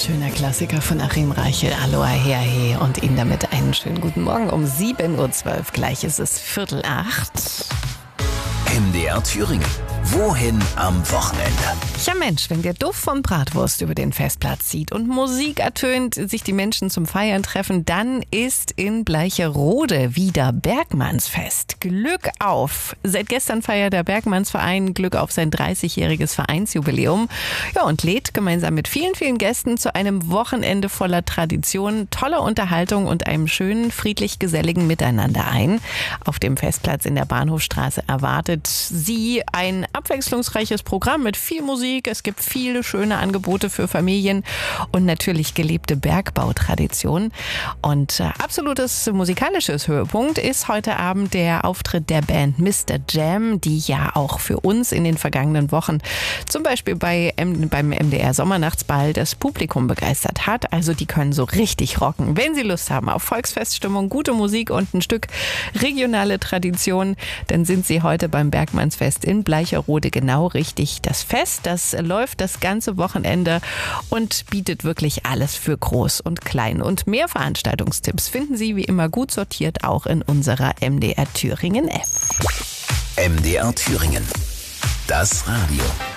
Schöner Klassiker von Achim Reichel, Aloha Herhe, und Ihnen damit einen schönen guten Morgen um 7.12 Uhr. Gleich ist es 7:45. MDR Thüringen. Wohin am Wochenende? Ja Mensch, wenn der Duft von Bratwurst über den Festplatz zieht und Musik ertönt, sich die Menschen zum Feiern treffen, dann ist in Bleicherode wieder Bergmannsfest. Glück auf! Seit gestern feiert der Bergmannsverein Glück auf sein 30-jähriges Vereinsjubiläum. Ja, und lädt gemeinsam mit vielen, vielen Gästen zu einem Wochenende voller Tradition, toller Unterhaltung und einem schönen, friedlich geselligen Miteinander ein. Auf dem Festplatz in der Bahnhofstraße erwartet Sie ein abwechslungsreiches Programm mit viel Musik. Es gibt viele schöne Angebote für Familien und natürlich gelebte Bergbautradition. Und absolutes musikalisches Höhepunkt ist heute Abend der Auftritt der Band Mr. Jam, die ja auch für uns in den vergangenen Wochen zum Beispiel beim MDR Sommernachtsball das Publikum begeistert hat. Also die können so richtig rocken. Wenn Sie Lust haben auf Volksfeststimmung, gute Musik und ein Stück regionale Tradition, dann sind Sie heute beim Bergmannsfest in Bleicherode genau richtig. Das Fest, das läuft das ganze Wochenende und bietet wirklich alles für Groß und Klein. Und mehr Veranstaltungstipps finden Sie wie immer gut sortiert auch in unserer MDR Thüringen App. MDR Thüringen. Das Radio.